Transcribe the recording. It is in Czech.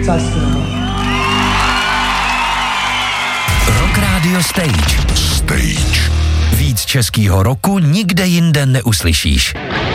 šťastného. Rock Radio Stage. Víc českýho roku nikde jinde neuslyšíš.